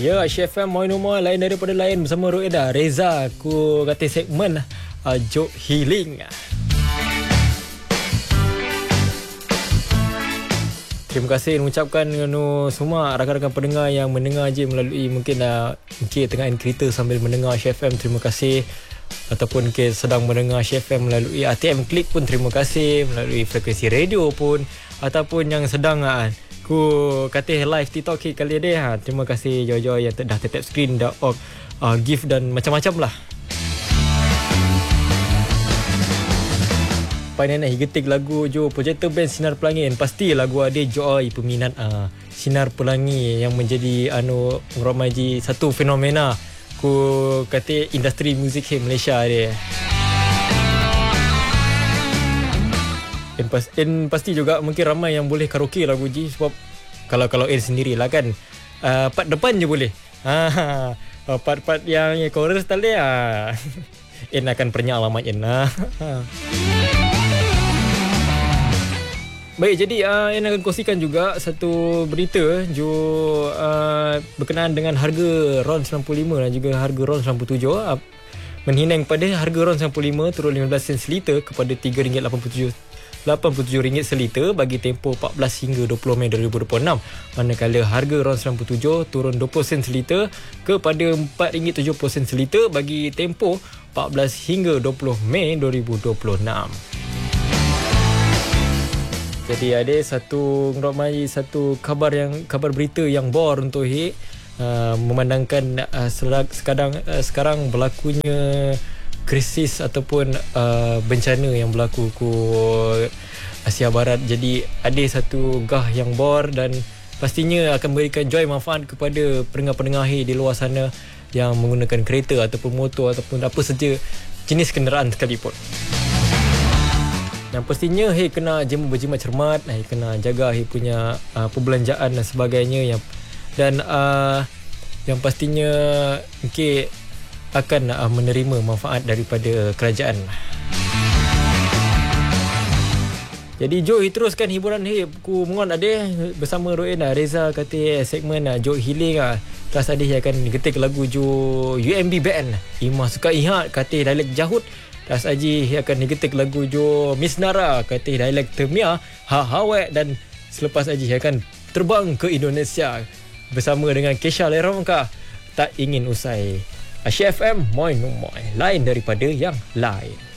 Ya, Chef M Moin lain daripada lain bersama Roeda Reza. Aku kata segmen Jok Healing. Terima kasih mengucapkan semua rakan-rakan pendengar yang mendengar je melalui mungkin tengah kereta sambil mendengar Chef M. Terima kasih. Ataupun sedang mendengar Chef M melalui ATM Klik pun terima kasih. Melalui frekuensi radio pun. Ataupun yang sedang ku kata live TikTok kali ni. Terima kasih joy-joy yang dah tetap screen, dah gift dan macam-macam lah. Painan getik lagu Jo Projector Band Sinar Pelangi. Pasti lagu ada joy peminat Sinar Pelangi yang menjadi ngoromaji satu fenomena ku kata industri muzik Malaysia dia. Dan pasti juga mungkin ramai yang boleh karaoke lagu Ji, sebab kalau sendirilah kan part depan je boleh. Part yang chorus tadi akan pernyak alamat Baik, jadi yang akan kongsikan juga satu berita berkenaan dengan harga RON 95 dan juga harga RON 97. Menhinang pada harga RON 95 turun 15 sen seliter kepada RM3.87 seliter bagi tempoh 14 hingga 20 Mei 2026. Manakala harga RON 97 turun 20 sen seliter kepada RM4.70 seliter bagi tempoh 14 hingga 20 Mei 2026. Jadi ada satu kabar berita yang bor untuk memandangkan sekarang berlakunya krisis ataupun bencana yang berlaku ke Asia Barat. Jadi ada satu gah yang bor dan pastinya akan memberikan joy manfaat kepada pendengar-pendengar di luar sana yang menggunakan kereta ataupun motor ataupun apa saja jenis kenderaan sekalipun. Yang pastinya kena berjimat cermat, kena jaga punya perbelanjaan dan sebagainya dan yang pastinya akan menerima manfaat daripada kerajaan. Jadi Joy teruskan hiburan ku mengon ada bersama Roeda Reza kata segmen Joy Healing kelas ada yang akan getik lagu Jo UMB Band Imah Suka Ihat kata dialek Jahut. Das Aji akan digetik lagu Jo Miss Nara kata dialek Temia Hawek dan selepas Aji akan terbang ke Indonesia bersama dengan Kesha Lerongka Tak Ingin Usai. Chef M Moin lain daripada yang lain.